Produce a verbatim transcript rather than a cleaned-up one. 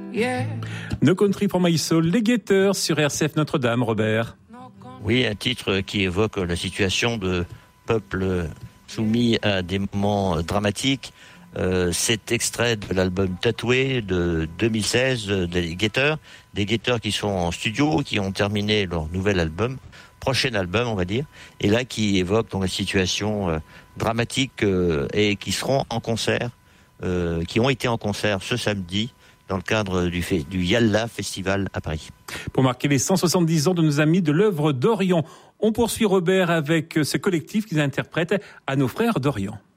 Yeah. No Country for My Soul, les Guetteurs sur R C F Notre-Dame, Robert. Oui, un titre qui évoque la situation de peuple soumis à des moments dramatiques. Euh, c'est extrait de l'album Tatoué de deux mille seize des Guetteurs, des Guetteurs qui sont en studio, qui ont terminé leur nouvel album, prochain album on va dire, et là qui évoque donc la situation euh, dramatique euh, et qui seront en concert, euh, qui ont été en concert ce samedi dans le cadre du, fait, du Yalla Festival à Paris. Pour marquer les cent soixante-dix ans de nos amis de l'œuvre d'Orient, on poursuit Robert avec ce collectif qu'ils interprètent à nos frères d'Orient.